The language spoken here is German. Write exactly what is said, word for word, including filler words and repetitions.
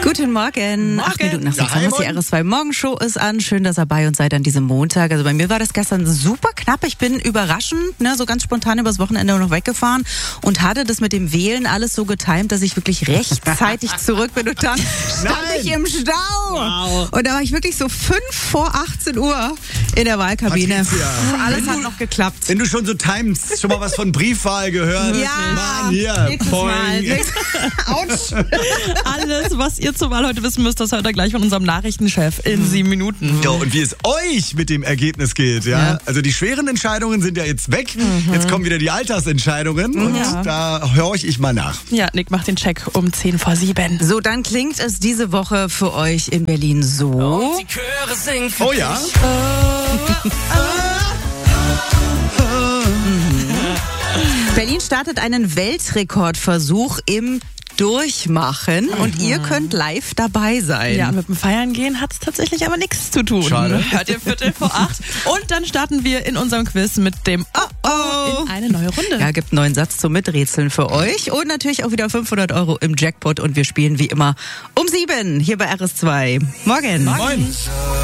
Guten Morgen. Acht Minuten nach sechs haben wir die R S zwei Morgenshow ist an. Schön, dass ihr bei uns seid an diesem Montag. Also bei mir war das gestern super knapp. Ich bin überraschend, ne, so ganz spontan übers Wochenende noch weggefahren und hatte das mit dem Wählen alles so getimt, dass ich wirklich rechtzeitig zurück bin. Und dann stand Nein. ich im Stau. Wow. Und da war ich wirklich so fünf vor achtzehn Uhr in der Wahlkabine. Patricia, Alles hat noch geklappt. Wenn du schon so timest, schon mal was von Briefwahl gehört? Ja. Mann, hier. Nächstes Mal. Boing. Autsch. Alles, was ihr zur Wahl heute wissen müsst, das hört ihr gleich von unserem Nachrichtenchef in sieben Minuten. Ja, und wie es euch mit dem Ergebnis geht, ja? Ja. Also die schweren Entscheidungen sind ja jetzt weg. Jetzt kommen wieder die Alltagsentscheidungen und Ja. da höre ich mal nach. Ja, Nick macht den Check um zehn vor sieben. So, dann klingt es diese Woche für euch in Berlin so. Die Chöre singen für Oh ja? Berlin startet einen Weltrekordversuch im Durchmachen und ihr könnt live dabei sein. Ja, mit dem Feiern gehen hat es tatsächlich aber nichts zu tun. Schade. Hört ihr Viertel vor acht. Und dann starten wir in unserem Quiz mit dem Oh Oh in eine neue Runde. Ja, gibt einen neuen Satz zum Miträtseln für euch und natürlich auch wieder fünfhundert Euro im Jackpot und wir spielen wie immer um sieben hier bei R S zwei. Morgen. Moin.